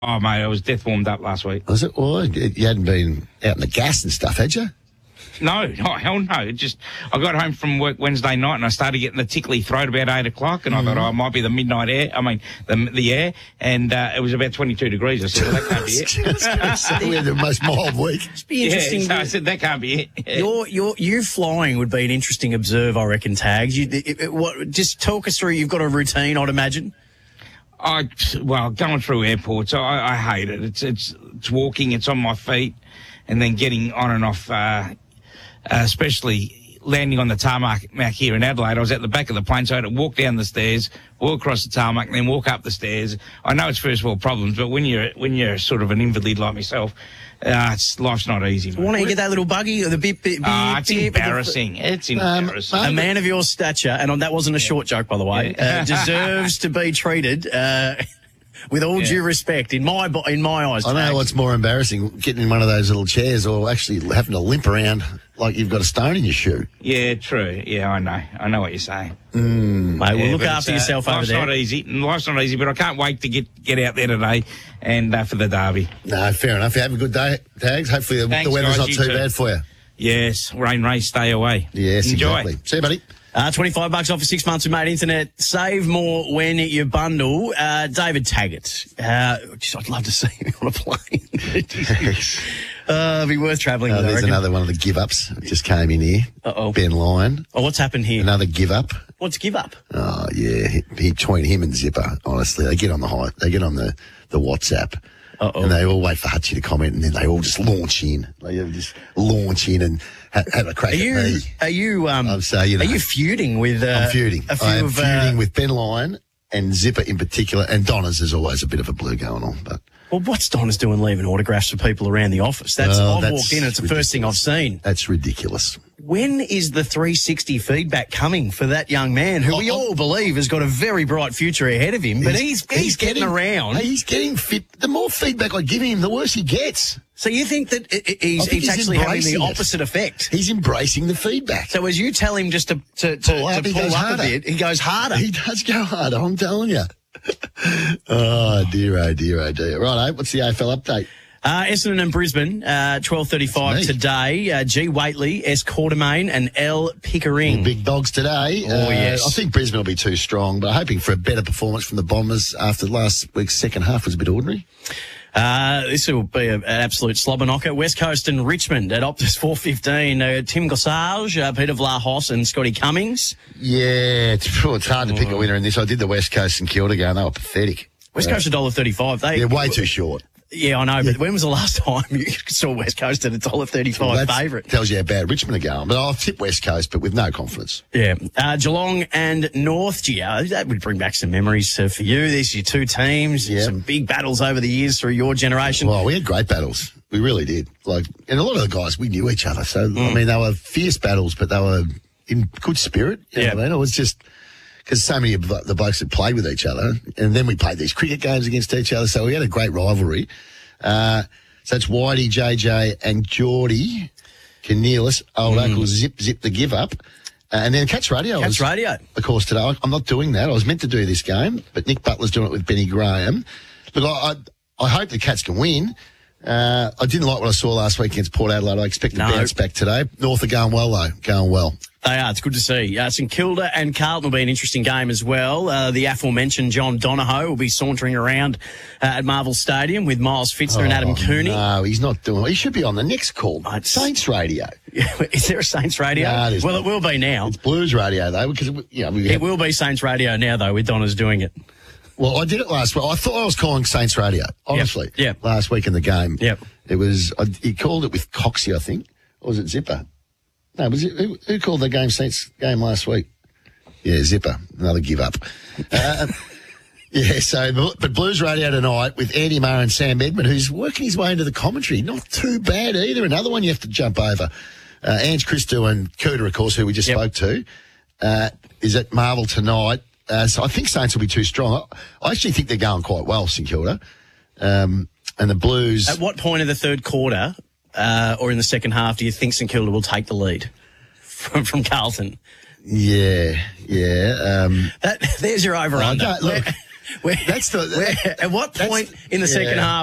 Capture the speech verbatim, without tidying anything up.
Oh, mate, I was death warmed up last week. Was it? Well, you hadn't been out in the gas and stuff, had you? No, oh, hell no. It just, I got home from work Wednesday night and I started getting the tickly throat about eight o'clock and mm. I thought, oh, it might be the midnight air, I mean, the the air, and uh, it was about twenty-two degrees. I said, well, that can't be it. So we had the most mild week. It'd be interesting. Yeah, so I said, that can't be it. Your, your, you flying would be an interesting observe, I reckon, Tags. You, it, it, what, just talk us through, you've got a routine, I'd imagine. I, well, going through airports, I, I hate it. It's, it's, it's walking, it's on my feet, and then getting on and off, uh, Uh, especially landing on the tarmac here in Adelaide. I was at the back of the plane, so I had to walk down the stairs, walk across the tarmac, and then walk up the stairs. I know it's first world problems, but when you're when you're sort of an invalid like myself, uh, it's, life's not easy. Why don't you get that little buggy or the bip bip? Ah, uh, it's embarrassing. The, it's embarrassing. Um, a man of your stature, and that wasn't a short joke, by the way, uh, deserves to be treated. Uh, With all yeah. due respect, in my in my eyes. I know what's more embarrassing, getting in one of those little chairs or actually having to limp around like you've got a stone in your shoe. Yeah, true. Yeah, I know. I know what you're saying. Mm. Mate, yeah, well, look after uh, yourself over there. Life's not easy. Life's not easy, but I can't wait to get, get out there today and uh, for the derby. No, fair enough. You have a good day, Tags. Hopefully the, Thanks, the weather's guys, not too too. bad for you. Yes, rain, race, stay away. Yes, enjoy. Exactly. See you, buddy. Uh, twenty-five bucks off for six months of Mate Internet. Save more when you bundle. Uh, David Taggart. Uh, geez, I'd love to see him on a plane. uh, it'd be worth travelling. Oh, there's another one of the give-ups. Just came in here. Uh-oh. Ben Lyon. Oh, what's happened here? Another give-up. What's give up? Oh, yeah. He, between him and Zipper, honestly, they get on the high, they get on the, the WhatsApp. Uh-oh. And they all wait for Hutchie to comment, and then they all just launch in. They just launch in and ha- have a crack are you, at me. Are you? Um, I'm saying, you know, are you feuding with? Uh, I'm feuding. A few I am of, feuding uh, with Ben Lyon and Zipper in particular, and Donna's. There's always a bit of a blue going on, but. Well, what's Donna's doing leaving autographs for people around the office? That's oh, I've that's walked in. It's the first thing I've seen. That's ridiculous. When is the three sixty feedback coming for that young man who oh, we all believe has got a very bright future ahead of him, but he's, he's, he's getting, getting around. Hey, he's getting fit. The more feedback I give him, the worse he gets. So you think that he's, think he's, he's actually having the it. opposite effect? He's embracing the feedback. So as you tell him just to, to, to pull up, to pull up a bit, he goes harder. He does go harder, I'm telling you. oh, dear, oh, dear, oh, dear. Right, what's the A F L update? Uh, Essendon and Brisbane, uh, twelve thirty-five today. Uh, G. Waitley, S. Quartermain and L. Pickering. All big dogs today. Oh, uh, yes. I think Brisbane will be too strong, but I'm hoping for a better performance from the Bombers after last week's second half was a bit ordinary. Uh, this will be a, an absolute slobber knocker. West Coast and Richmond at Optus four fifteen. Uh, Tim Gossage, uh, Peter Vlahos and Scotty Cummings. Yeah, it's, it's hard to pick a winner in this. I did the West Coast and Kilda game. They were pathetic. West Coast one dollar thirty-five. They, They're way too short. Yeah, I know, yeah. but when was the last time you saw West Coast at a one dollar thirty-five well, favourite? Tells you how bad Richmond are going. But I'll tip West Coast, but with no confidence. Yeah. Uh, Geelong and North, Geo, that would bring back some memories uh, for you. These are your two teams, yep. Some big battles over the years through your generation. Well, we had great battles. We really did. Like, and a lot of the guys, we knew each other. So, mm. I mean, they were fierce battles, but they were in good spirit. You yeah. know what I mean? It was just... Because so many of the blokes had played with each other, and then we played these cricket games against each other, so we had a great rivalry. Uh, so it's Whitey, J J, and Geordie, Cornelis, old mm. Uncle Zip, Zip the give up. Uh, and then Cats Radio. Cats was, Radio. Of course, today. I'm not doing that. I was meant to do this game, but Nick Butler's doing it with Benny Graham. Look, I, I, I hope the Cats can win. Uh, I didn't like what I saw last week against Port Adelaide. I expect no. to bounce back today. North are going well, though. Going well. They are. It's good to see. Uh, St Kilda and Carlton will be an interesting game as well. Uh, the aforementioned John Donahoe will be sauntering around uh, at Marvel Stadium with Miles Fitzner oh, and Adam Cooney. No, he's not doing it. He should be on the next call. Mate. Saints Radio. Is there a Saints Radio? No, well, not. It will be now. It's Blues Radio, though. Because you know, we it have... will be Saints Radio now, though, with Donna's doing it. Well, I did it last week. I thought I was calling Saints Radio, honestly. Yep. Yep. Last week in the game. Yep. It was, I, he called it with Coxie, I think. Or was it Zipper? No, was it, who, who called the game Saints game last week? Yeah, Zipper. Another give up. uh, yeah, so, but Blues Radio tonight with Andy Marr and Sam Edmund, who's working his way into the commentary. Not too bad either. Another one you have to jump over. Uh, Ange Christou and Cooter, of course, who we just yep. spoke to, uh, is at Marvel tonight. Uh, so I think Saints will be too strong. I, I actually think they're going quite well, St Kilda. Um, and the Blues... At what point of the third quarter uh, or in the second half do you think St Kilda will take the lead from, from Carlton? Yeah, yeah. Um, that, there's your over-under. Look, Where, That's the- where, at what that's- point in the second yeah. half